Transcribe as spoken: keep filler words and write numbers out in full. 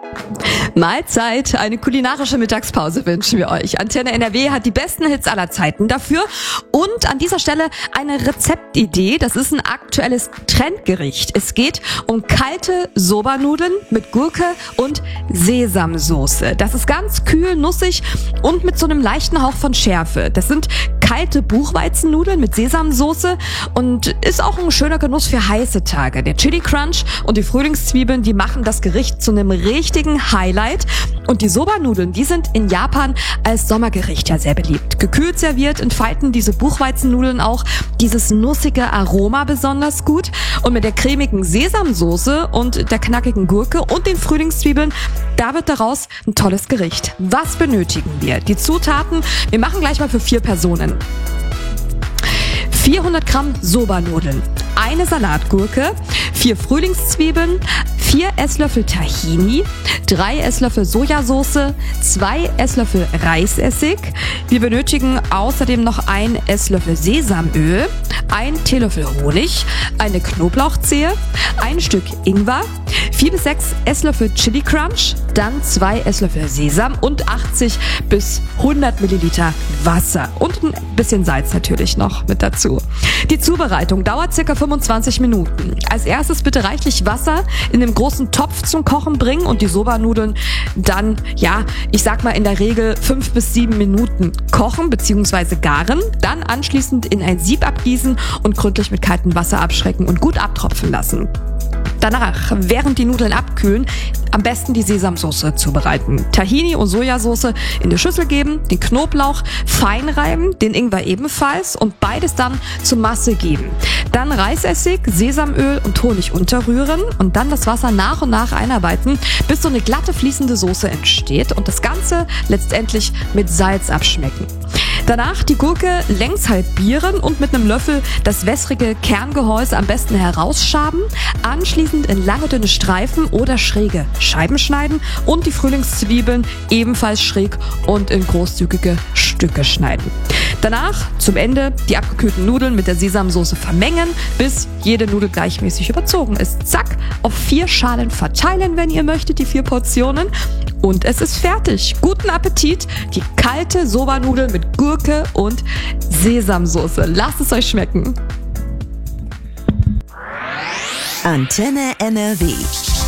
Mahlzeit, eine kulinarische Mittagspause wünschen wir euch. Antenne N R W hat die besten Hits aller Zeiten dafür. Und an dieser Stelle eine Rezeptidee. Das ist ein aktuelles Trendgericht. Es geht um kalte Soba-Nudeln mit Gurke und Sesamsoße. Das ist ganz kühl, nussig und mit so einem leichten Hauch von Schärfe. Das sind kalte Buchweizennudeln mit Sesamsoße und ist auch ein schöner Genuss für heiße Tage. Der Chili Crunch und die Frühlingszwiebeln, die machen das Gericht zu einem richtigen Highlight. Und die Soba-Nudeln, die sind in Japan als Sommergericht ja sehr beliebt. Gekühlt serviert entfalten diese Buchweizennudeln auch dieses nussige Aroma besonders gut. Und mit der cremigen Sesamsoße und der knackigen Gurke und den Frühlingszwiebeln, da wird daraus ein tolles Gericht. Was benötigen wir? Die Zutaten, wir machen gleich mal für vier Personen. vierhundert Gramm Soba-Nudeln, eine Salatgurke, vier Frühlingszwiebeln, vier Esslöffel Tahini, drei Esslöffel Sojasauce, zwei Esslöffel Reisessig. Wir benötigen außerdem noch ein Esslöffel Sesamöl, ein Teelöffel Honig, eine Knoblauchzehe, ein Stück Ingwer, vier bis sechs Esslöffel Chili Crunch, dann zwei Esslöffel Sesam und achtzig bis hundert Milliliter Wasser und ein bisschen Salz natürlich noch mit dazu. Die Zubereitung dauert circa fünfundzwanzig Minuten. Als erstes bitte reichlich Wasser in den großen Topf zum Kochen bringen und die Soba-Nudeln dann, ja, ich sag mal in der Regel fünf bis sieben Minuten kochen bzw. garen. Dann anschließend in ein Sieb abgießen und gründlich mit kaltem Wasser abschrecken und gut abtropfen lassen. Danach, während die Nudeln abkühlen, am besten die Sesamsoße zubereiten. Tahini und Sojasauce in eine Schüssel geben, den Knoblauch fein reiben, den Ingwer ebenfalls und beides dann zur Masse geben. Dann Reisessig, Sesamöl und Honig unterrühren und dann das Wasser nach und nach einarbeiten, bis so eine glatte fließende Soße entsteht und das Ganze letztendlich mit Salz abschmecken. Danach die Gurke längs halbieren und mit einem Löffel das wässrige Kerngehäuse am besten herausschaben, anschließend in lange dünne Streifen oder schräge Scheiben schneiden und die Frühlingszwiebeln ebenfalls schräg und in großzügige Stücke schneiden. Danach zum Ende die abgekühlten Nudeln mit der Sesamsoße vermengen, bis jede Nudel gleichmäßig überzogen ist. Zack, auf vier Schalen verteilen, wenn ihr möchtet, die vier Portionen. Und es ist fertig. Guten Appetit. Die kalte Soba-Nudel mit Gurke und Sesamsoße. Lasst es euch schmecken. Antenne N R W.